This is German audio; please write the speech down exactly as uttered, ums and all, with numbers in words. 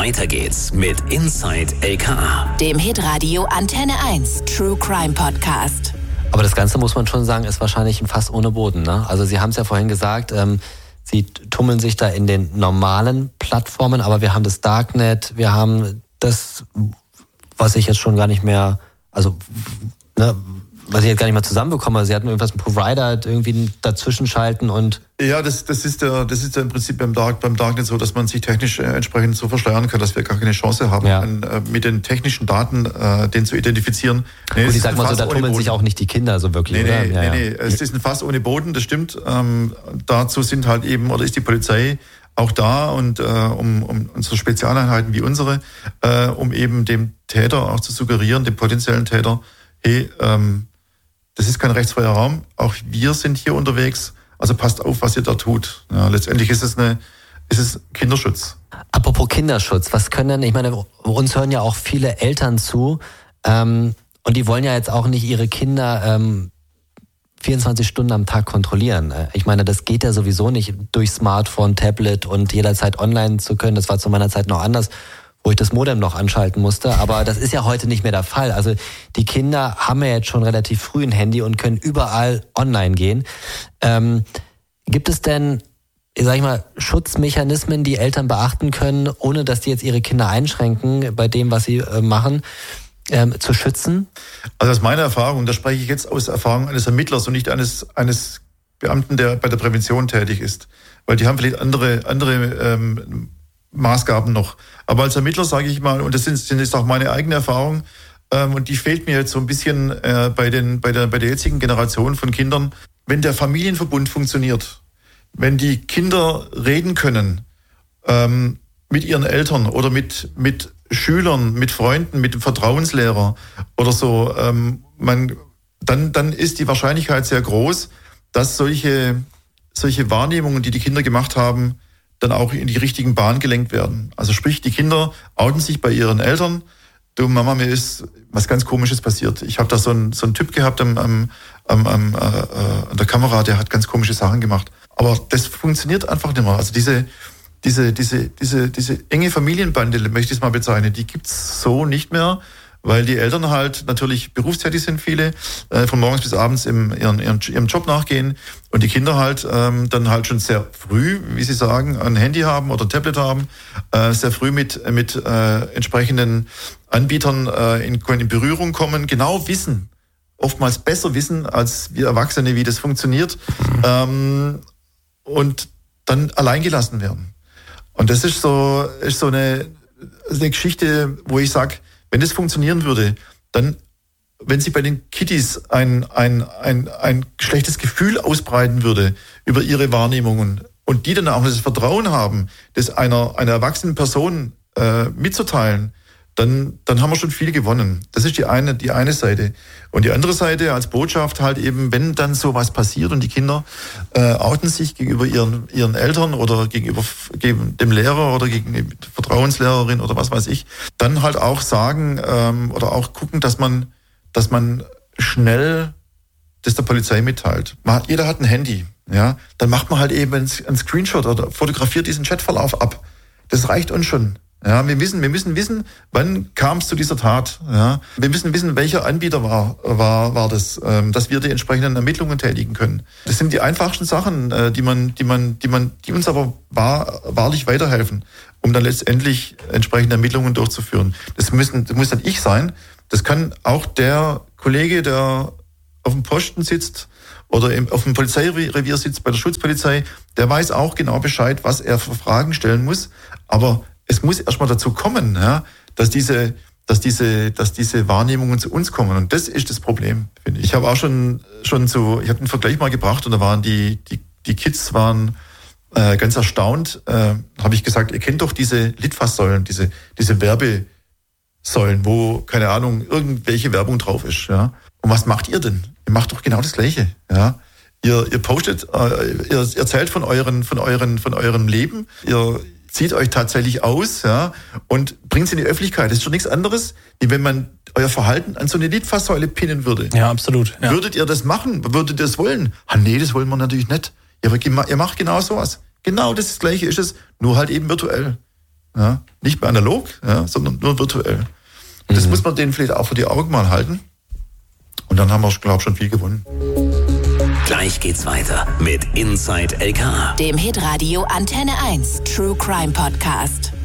Weiter geht's mit Inside L K A, dem Hitradio Antenne eins True Crime Podcast. Aber das Ganze, muss man schon sagen, ist wahrscheinlich ein Fass ohne Boden, ne? Also Sie haben es ja vorhin gesagt, ähm, Sie tummeln sich da in den normalen Plattformen, aber wir haben das Darknet, wir haben das, was ich jetzt schon gar nicht mehr, also ne, was ich jetzt gar nicht mehr zusammenbekomme. Sie hatten irgendwas mit Provider irgendwie dazwischen schalten und... Ja, das, das ist der, das ist ja im Prinzip beim, Dark, beim Darknet so, dass man sich technisch äh, entsprechend so verschleiern kann, dass wir gar keine Chance haben, ja. an, äh, mit den technischen Daten äh, den zu identifizieren. Nee, und ich sag mal so, da tummeln sich auch nicht die Kinder so wirklich, nee, oder? Nee, ja, nee, ja. nee, es ist ein Fass ohne Boden, das stimmt. Ähm, dazu sind halt eben, oder ist die Polizei auch da und äh, um, um unsere Spezialeinheiten wie unsere, äh, um eben dem Täter auch zu suggerieren, dem potenziellen Täter, hey, ähm, das ist kein rechtsfreier Raum, auch wir sind hier unterwegs, also passt auf, was ihr da tut. Ja, letztendlich ist es eine, ist es Kinderschutz. Apropos Kinderschutz, was können denn, ich meine, uns hören ja auch viele Eltern zu, ähm, und die wollen ja jetzt auch nicht ihre Kinder ähm, vierundzwanzig Stunden am Tag kontrollieren. Ich meine, das geht ja sowieso nicht durch Smartphone, Tablet und jederzeit online zu können. Das war zu meiner Zeit noch anders, wo ich das Modem noch anschalten musste. Aber das ist ja heute nicht mehr der Fall. Also die Kinder haben ja jetzt schon relativ früh ein Handy und können überall online gehen. Ähm, gibt es denn, sag ich mal, Schutzmechanismen, die Eltern beachten können, ohne dass die jetzt ihre Kinder einschränken bei dem, was sie äh, machen, ähm, zu schützen? Also aus meiner Erfahrung, da spreche ich jetzt aus Erfahrung eines Ermittlers und nicht eines, eines Beamten, der bei der Prävention tätig ist. Weil die haben vielleicht andere, andere ähm, Maßgaben noch. Aber als Ermittler sage ich mal, und das sind, sind jetzt auch meine eigene Erfahrung, ähm, und die fehlt mir jetzt so ein bisschen äh, bei, den, bei, der, bei der jetzigen Generation von Kindern, wenn der Familienverbund funktioniert, wenn die Kinder reden können ähm, mit ihren Eltern oder mit, mit Schülern, mit Freunden, mit dem Vertrauenslehrer oder so, ähm, man, dann, dann ist die Wahrscheinlichkeit sehr groß, dass solche, solche Wahrnehmungen, die die Kinder gemacht haben, dann auch in die richtigen Bahnen gelenkt werden. Also sprich, die Kinder outen sich bei ihren Eltern. Du Mama, mir ist was ganz Komisches passiert. Ich habe da so einen so einen Typ gehabt am, am, am, am, äh, an der Kamera, der hat ganz komische Sachen gemacht. Aber das funktioniert einfach nicht mehr. Also diese, diese, diese, diese, diese enge Familienbande, möchte ich es mal bezeichnen, die gibt's so nicht mehr, weil die Eltern halt natürlich berufstätig sind, viele, äh, von morgens bis abends im, ihren, ihren, ihrem Job nachgehen und die Kinder halt ähm, dann halt schon sehr früh, wie sie sagen, ein Handy haben oder ein Tablet haben, äh, sehr früh mit, mit äh, entsprechenden Anbietern äh, in, in Berührung kommen, genau wissen, oftmals besser wissen als wir Erwachsene, wie das funktioniert, ähm, und dann allein gelassen werden. Und das ist so, ist so eine, eine Geschichte, wo ich sage, wenn das funktionieren würde, dann, wenn sich bei den Kiddies ein, ein, ein, ein schlechtes Gefühl ausbreiten würde über ihre Wahrnehmungen und die dann auch das Vertrauen haben, das einer, einer erwachsenen Person äh, mitzuteilen, dann, dann haben wir schon viel gewonnen. Das ist die eine, die eine Seite. Und die andere Seite als Botschaft halt eben, wenn dann sowas passiert und die Kinder äh, outen sich gegenüber ihren, ihren Eltern oder gegenüber gegen dem Lehrer oder gegen die Vertrauenslehrerin oder was weiß ich, dann halt auch sagen ähm, oder auch gucken, dass man, dass man schnell das der Polizei mitteilt. Man, jeder hat ein Handy, ja, dann macht man halt eben einen Screenshot oder fotografiert diesen Chatverlauf ab. Das reicht uns schon. Ja, wir wissen, wir müssen wissen, wann kam es zu dieser Tat. Ja, wir müssen wissen, welcher Anbieter war, war, war das, ähm, dass wir die entsprechenden Ermittlungen tätigen können. Das sind die einfachsten Sachen, äh, die man, die man, die man, die uns aber wahr, wahrlich weiterhelfen, um dann letztendlich entsprechende Ermittlungen durchzuführen. Das müssen, das muss dann ich sein. Das kann auch der Kollege, der auf dem Posten sitzt oder im, auf dem Polizeirevier sitzt bei der Schutzpolizei, der weiß auch genau Bescheid, was er für Fragen stellen muss. Aber es muss erstmal dazu kommen, ja, dass diese, dass diese, dass diese Wahrnehmungen zu uns kommen. Und das ist das Problem, finde ich. Ich habe auch schon, schon so, ich habe einen Vergleich mal gebracht und da waren die, die, die Kids waren äh, ganz erstaunt. Äh, habe ich gesagt, ihr kennt doch diese Litfaßsäulen, diese, diese Werbesäulen, wo, keine Ahnung, irgendwelche Werbung drauf ist, ja. Und was macht ihr denn? Ihr macht doch genau das Gleiche, ja. Ihr, ihr postet, äh, ihr erzählt von euren, von euren, von eurem Leben. Ihr zieht euch tatsächlich aus, ja, und bringt es in die Öffentlichkeit. Das ist schon nichts anderes, wie wenn man euer Verhalten an so eine Litfaßsäule pinnen würde. Ja, absolut. Ja. Würdet ihr das machen? Würdet ihr das wollen? Ah, nee, das wollen wir natürlich nicht. Ja, aber ihr macht genau sowas. Genau das Gleiche ist es, nur halt eben virtuell. Ja? Nicht mehr analog, ja, sondern nur virtuell. Und das mhm. muss man denen vielleicht auch vor die Augen mal halten. Und dann haben wir, glaube ich, schon viel gewonnen. Gleich geht's weiter mit Inside L K A. Dem Hitradio Antenne eins True Crime Podcast.